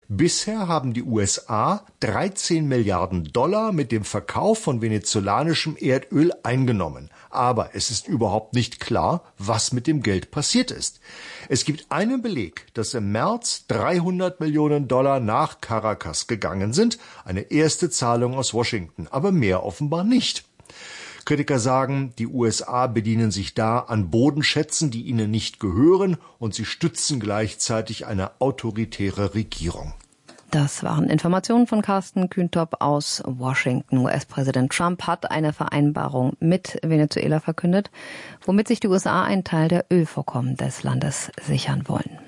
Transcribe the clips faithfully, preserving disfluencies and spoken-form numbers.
Bisher haben die U S A dreizehn Milliarden Dollar mit dem Verkauf von venezolanischem Erdöl eingenommen. Aber es ist überhaupt nicht klar, was mit dem Geld passiert ist. Es gibt einen Beleg, dass im März dreihundert Millionen Dollar nach Caracas gegangen sind. Eine erste Zahlung aus Washington, aber mehr offenbar nicht. Kritiker sagen, die U S A bedienen sich da an Bodenschätzen, die ihnen nicht gehören, und sie stützen gleichzeitig eine autoritäre Regierung. Das waren Informationen von Carsten Kühntop aus Washington. U S-Präsident Trump hat eine Vereinbarung mit Venezuela verkündet, womit sich die U S A einen Teil der Ölvorkommen des Landes sichern wollen.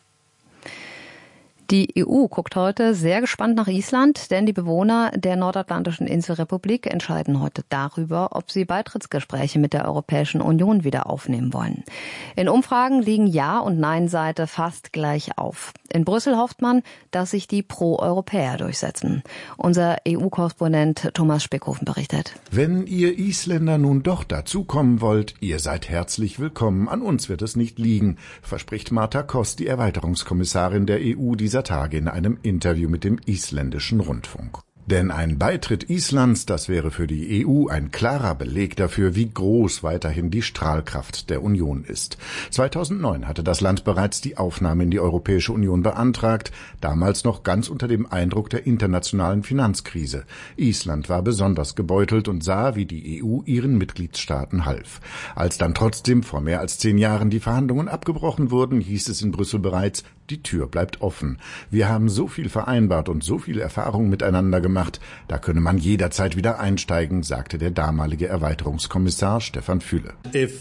Die E U guckt heute sehr gespannt nach Island, denn die Bewohner der nordatlantischen Inselrepublik entscheiden heute darüber, ob sie Beitrittsgespräche mit der Europäischen Union wieder aufnehmen wollen. In Umfragen liegen Ja- und Nein-Seite fast gleich auf. In Brüssel hofft man, dass sich die Pro-Europäer durchsetzen. Unser E U-Korrespondent Thomas Speckhofen berichtet. Wenn ihr Isländer nun doch dazukommen wollt, ihr seid herzlich willkommen. An uns wird es nicht liegen, verspricht Marta Koss, die Erweiterungskommissarin der E U, dieser Tage in einem Interview mit dem isländischen Rundfunk. Denn ein Beitritt Islands, das wäre für die E U ein klarer Beleg dafür, wie groß weiterhin die Strahlkraft der Union ist. zweitausendneun hatte das Land bereits die Aufnahme in die Europäische Union beantragt, damals noch ganz unter dem Eindruck der internationalen Finanzkrise. Island war besonders gebeutelt und sah, wie die E U ihren Mitgliedstaaten half. Als dann trotzdem vor mehr als zehn Jahren die Verhandlungen abgebrochen wurden, hieß es in Brüssel bereits, die Tür bleibt offen. Wir haben so viel vereinbart und so viel Erfahrung miteinander gemacht, da könne man jederzeit wieder einsteigen, sagte der damalige Erweiterungskommissar Stefan Füle.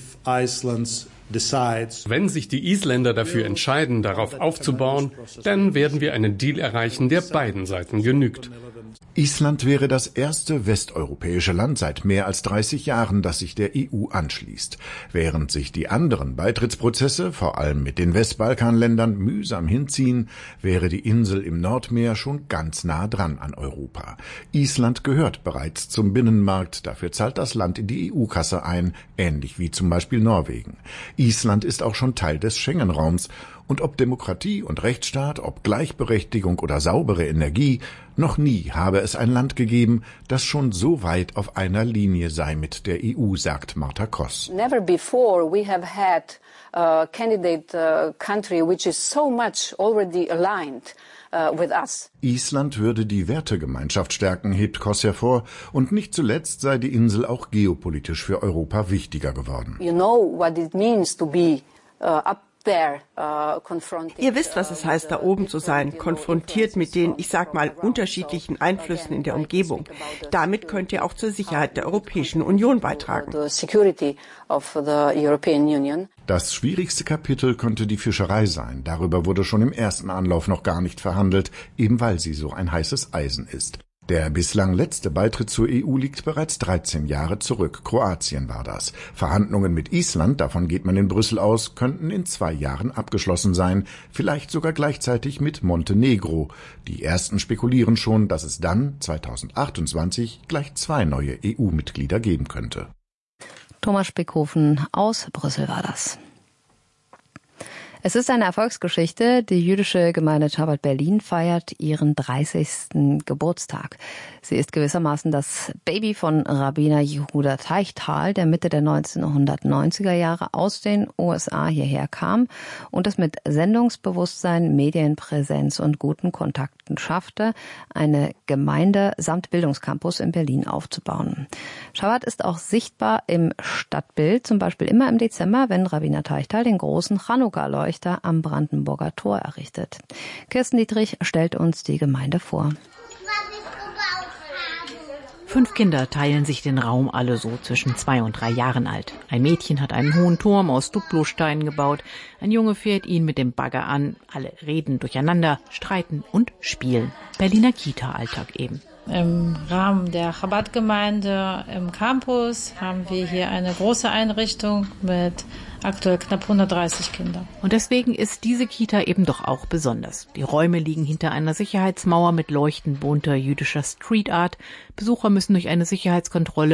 Wenn sich die Isländer dafür entscheiden, darauf aufzubauen, dann werden wir einen Deal erreichen, der beiden Seiten genügt. Island wäre das erste westeuropäische Land seit mehr als dreißig Jahren, das sich der E U anschließt. Während sich die anderen Beitrittsprozesse, vor allem mit den Westbalkanländern, mühsam hinziehen, wäre die Insel im Nordmeer schon ganz nah dran an Europa. Island gehört bereits zum Binnenmarkt, dafür zahlt das Land in die E U-Kasse ein, ähnlich wie zum Beispiel Norwegen. Island ist auch schon Teil des Schengen-Raums. Und ob Demokratie und Rechtsstaat, ob Gleichberechtigung oder saubere Energie, noch nie habe es ein Land gegeben, das schon so weit auf einer Linie sei mit der E U, sagt Marta Koss. Never before we have had a candidate uh, country which is so much already aligned uh, with us. Island würde die Wertegemeinschaft stärken, hebt Koss hervor, und nicht zuletzt sei die Insel auch geopolitisch für Europa wichtiger geworden. You know what it means to be uh, up Ihr wisst, was es heißt, da oben zu sein, konfrontiert mit den, ich sag mal, unterschiedlichen Einflüssen in der Umgebung. Damit könnt ihr auch zur Sicherheit der Europäischen Union beitragen. Das schwierigste Kapitel könnte die Fischerei sein. Darüber wurde schon im ersten Anlauf noch gar nicht verhandelt, eben weil sie so ein heißes Eisen ist. Der bislang letzte Beitritt zur E U liegt bereits dreizehn Jahre zurück. Kroatien war das. Verhandlungen mit Island, davon geht man in Brüssel aus, könnten in zwei Jahren abgeschlossen sein. Vielleicht sogar gleichzeitig mit Montenegro. Die ersten spekulieren schon, dass es dann zweitausendachtundzwanzig gleich zwei neue E U-Mitglieder geben könnte. Thomas Speckhofen aus Brüssel war das. Es ist eine Erfolgsgeschichte. Die jüdische Gemeinde Chabad Berlin feiert ihren dreißigsten Geburtstag. Sie ist gewissermaßen das Baby von Rabbiner Yehuda Teichtal, der Mitte der neunzehnhundertneunziger Jahre aus den U S A hierher kam und es mit Sendungsbewusstsein, Medienpräsenz und guten Kontakten schaffte, eine Gemeinde samt Bildungscampus in Berlin aufzubauen. Chabad ist auch sichtbar im Stadtbild, zum Beispiel immer im Dezember, wenn Rabbiner Teichtal den großen Chanukka-Leuchter am Brandenburger Tor errichtet. Kirsten Dietrich stellt uns die Gemeinde vor. Fünf Kinder teilen sich den Raum, alle so zwischen zwei und drei Jahren alt. Ein Mädchen hat einen hohen Turm aus Duplosteinen gebaut. Ein Junge fährt ihn mit dem Bagger an. Alle reden durcheinander, streiten und spielen. Berliner Kita-Alltag eben. Im Rahmen der Chabad-Gemeinde im Campus haben wir hier eine große Einrichtung mit aktuell knapp hundertdreißig Kindern. Und deswegen ist diese Kita eben doch auch besonders. Die Räume liegen hinter einer Sicherheitsmauer mit leuchtend bunter jüdischer Street Art. Besucher müssen durch eine Sicherheitskontrolle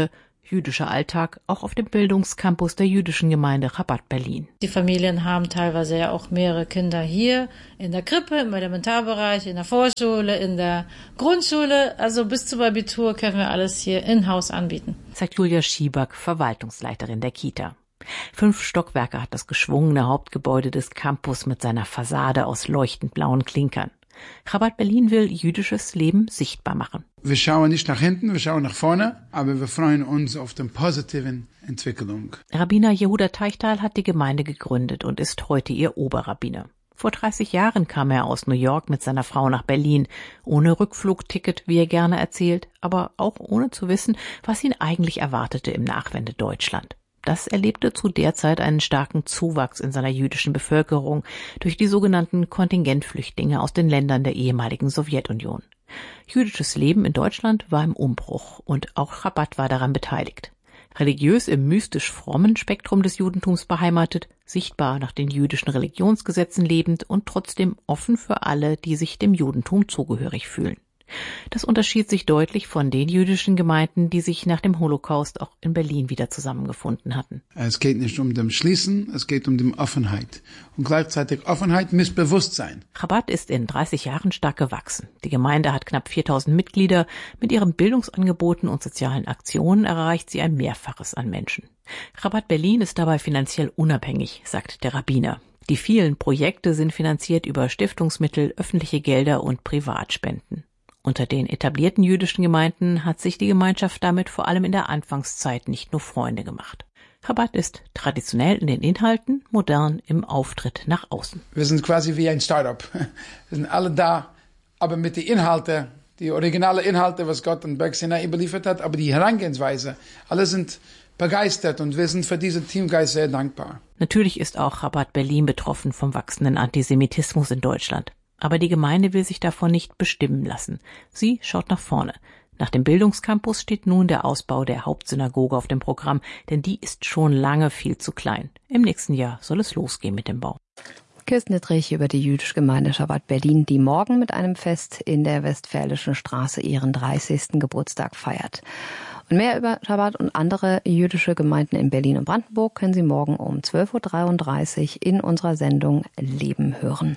Jüdischer Alltag auch auf dem Bildungscampus der jüdischen Gemeinde Chabad Berlin. Die Familien haben teilweise ja auch mehrere Kinder hier in der Krippe, im Elementarbereich, in der Vorschule, in der Grundschule. Also bis zum Abitur können wir alles hier in-house anbieten. Sagt Julia Schieback, Verwaltungsleiterin der Kita. Fünf Stockwerke hat das geschwungene Hauptgebäude des Campus mit seiner Fassade aus leuchtend blauen Klinkern. Chabad Berlin will jüdisches Leben sichtbar machen. Wir schauen nicht nach hinten, wir schauen nach vorne, aber wir freuen uns auf die positiven Entwicklung. Rabbiner Yehuda Teichtal hat die Gemeinde gegründet und ist heute ihr Oberrabbiner. Vor dreißig Jahren kam er aus New York mit seiner Frau nach Berlin, ohne Rückflugticket, wie er gerne erzählt, aber auch ohne zu wissen, was ihn eigentlich erwartete im Nachwende-Deutschland. Das erlebte zu der Zeit einen starken Zuwachs in seiner jüdischen Bevölkerung durch die sogenannten Kontingentflüchtlinge aus den Ländern der ehemaligen Sowjetunion. Jüdisches Leben in Deutschland war im Umbruch und auch Chabad war daran beteiligt. Religiös im mystisch-frommen Spektrum des Judentums beheimatet, sichtbar nach den jüdischen Religionsgesetzen lebend und trotzdem offen für alle, die sich dem Judentum zugehörig fühlen. Das unterschied sich deutlich von den jüdischen Gemeinden, die sich nach dem Holocaust auch in Berlin wieder zusammengefunden hatten. Es geht nicht um das Schließen, es geht um die Offenheit. Und gleichzeitig Offenheit misst Bewusstsein. Chabad ist in dreißig Jahren stark gewachsen. Die Gemeinde hat knapp viertausend Mitglieder. Mit ihren Bildungsangeboten und sozialen Aktionen erreicht sie ein Mehrfaches an Menschen. Chabad Berlin ist dabei finanziell unabhängig, sagt der Rabbiner. Die vielen Projekte sind finanziert über Stiftungsmittel, öffentliche Gelder und Privatspenden. Unter den etablierten jüdischen Gemeinden hat sich die Gemeinschaft damit vor allem in der Anfangszeit nicht nur Freunde gemacht. Chabad ist traditionell in den Inhalten, modern im Auftritt nach außen. Wir sind quasi wie ein Start-up. Wir sind alle da, aber mit den Inhalten, die originalen Inhalte, was Gott und Berg Sinai überliefert hat, aber die Herangehensweise, alle sind begeistert und wir sind für diesen Teamgeist sehr dankbar. Natürlich ist auch Chabad Berlin betroffen vom wachsenden Antisemitismus in Deutschland. Aber die Gemeinde will sich davon nicht bestimmen lassen. Sie schaut nach vorne. Nach dem Bildungscampus steht nun der Ausbau der Hauptsynagoge auf dem Programm, denn die ist schon lange viel zu klein. Im nächsten Jahr soll es losgehen mit dem Bau. Kirsten Dittrich über die jüdische Gemeinde Chabad Berlin, die morgen mit einem Fest in der Westfälischen Straße ihren dreißigsten Geburtstag feiert. Und mehr über Chabad und andere jüdische Gemeinden in Berlin und Brandenburg können Sie morgen um zwölf Uhr dreiunddreißig in unserer Sendung Leben hören.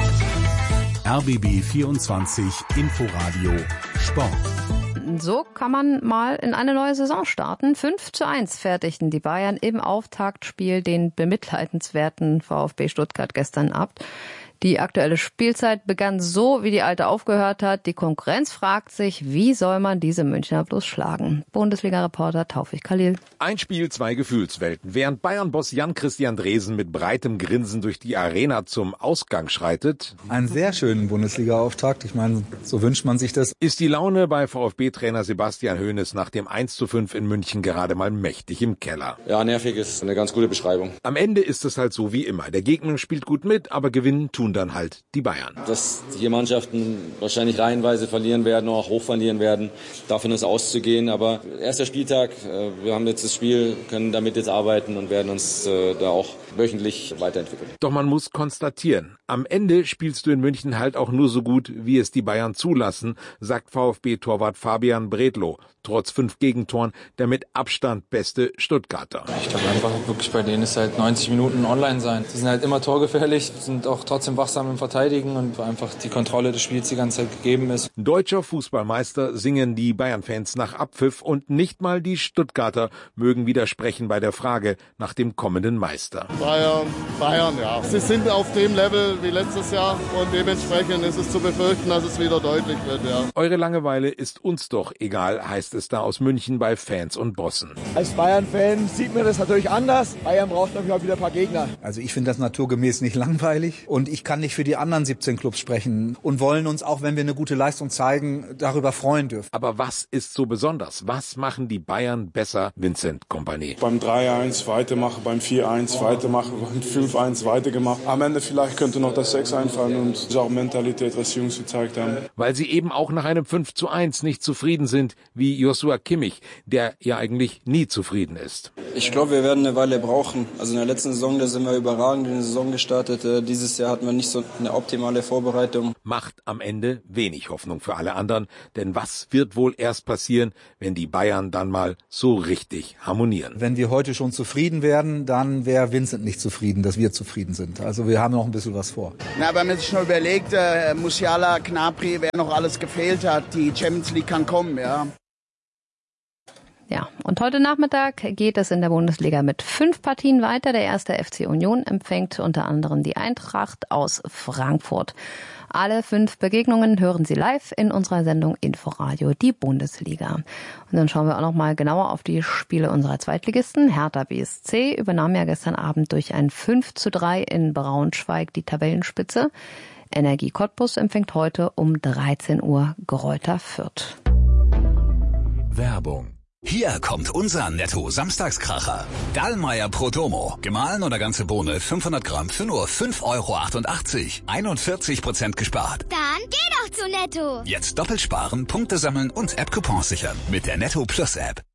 R B B vierundzwanzig Inforadio Sport. So kann man mal in eine neue Saison starten. fünf zu eins fertigten die Bayern im Auftaktspiel den bemitleidenswerten VfB Stuttgart gestern ab. Die aktuelle Spielzeit begann so, wie die alte aufgehört hat. Die Konkurrenz fragt sich, wie soll man diese Münchner bloß schlagen? Bundesliga-Reporter Taufik Khalil. Ein Spiel, zwei Gefühlswelten. Während Bayern-Boss Jan-Christian Dresen mit breitem Grinsen durch die Arena zum Ausgang schreitet. Einen sehr schönen Bundesliga-Auftakt. Ich meine, so wünscht man sich das. Ist die Laune bei VfB-Trainer Sebastian Hoeneß nach dem eins zu fünf in München gerade mal mächtig im Keller. Ja, nervig ist eine ganz gute Beschreibung. Am Ende ist es halt so wie immer. Der Gegner spielt gut mit, aber gewinnen tun dann halt die Bayern. Dass hier Mannschaften wahrscheinlich reihenweise verlieren werden, auch hoch verlieren werden, davon ist auszugehen. Aber erster Spieltag, wir haben jetzt das Spiel, können damit jetzt arbeiten und werden uns da auch wöchentlich weiterentwickeln. Doch man muss konstatieren, am Ende spielst du in München halt auch nur so gut, wie es die Bayern zulassen, sagt VfB-Torwart Fabian Bredlow. Trotz fünf Gegentoren der mit Abstand beste Stuttgarter. Ich glaube einfach wirklich, bei denen ist halt neunzig Minuten online sein. Die sind halt immer torgefährlich, sind auch trotzdem wachsam im Verteidigen und einfach die Kontrolle des Spiels die ganze Zeit gegeben ist. Deutscher Fußballmeister singen die Bayern-Fans nach Abpfiff und nicht mal die Stuttgarter mögen widersprechen bei der Frage nach dem kommenden Meister. Bayern, Bayern, ja. Sie sind auf dem Level wie letztes Jahr und dementsprechend ist es zu befürchten, dass es wieder deutlich wird, ja. Eure Langeweile ist uns doch egal, heißt es da aus München bei Fans und Bossen. Als Bayern-Fan sieht man das natürlich anders. Bayern braucht natürlich auch wieder ein paar Gegner. Also ich finde das naturgemäß nicht langweilig und ich kann nicht für die anderen siebzehn Clubs sprechen und wollen uns, auch wenn wir eine gute Leistung zeigen, darüber freuen dürfen. Aber was ist so besonders? Was machen die Bayern besser, Vincent Kompanie? Beim drei eins weitermachen, beim vier eins weitermachen, beim fünf eins weitergemacht. Am Ende vielleicht könnte noch das sechs einfallen und das ist auch Mentalität, was die Jungs gezeigt haben. Weil sie eben auch nach einem fünf zu eins nicht zufrieden sind, wie Joshua Kimmich, der ja eigentlich nie zufrieden ist. Ich glaube, wir werden eine Weile brauchen. Also in der letzten Saison, da sind wir überragend in die Saison gestartet. Dieses Jahr hatten wir wir nicht so eine optimale Vorbereitung. Macht am Ende wenig Hoffnung für alle anderen, denn was wird wohl erst passieren, wenn die Bayern dann mal so richtig harmonieren? Wenn wir heute schon zufrieden wären, dann wäre Vincent nicht zufrieden, dass wir zufrieden sind. Also wir haben noch ein bisschen was vor. Na, wenn man sich nur überlegt, äh, Musiala, Gnabry, wer noch alles gefehlt hat, die Champions League kann kommen, ja. Ja, und heute Nachmittag geht es in der Bundesliga mit fünf Partien weiter. Der erste F C Union empfängt unter anderem die Eintracht aus Frankfurt. Alle fünf Begegnungen hören Sie live in unserer Sendung Inforadio, die Bundesliga. Und dann schauen wir auch noch mal genauer auf die Spiele unserer Zweitligisten. Hertha B S C übernahm ja gestern Abend durch ein fünf zu drei in Braunschweig die Tabellenspitze. Energie Cottbus empfängt heute um dreizehn Uhr Greuther Fürth. Werbung. Hier kommt unser Netto-Samstagskracher. Dallmayr Prodomo. Gemahlen oder ganze Bohne fünfhundert Gramm für nur fünf Euro achtundachtzig. einundvierzig Prozent gespart. Dann geh doch zu Netto. Jetzt doppelt sparen, Punkte sammeln und App-Coupons sichern mit der Netto Plus App.